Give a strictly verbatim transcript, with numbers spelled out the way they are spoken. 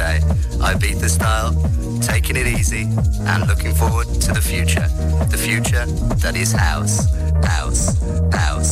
today. Ibiza style, taking it easy and looking forward to the future. The future that is house, house, house.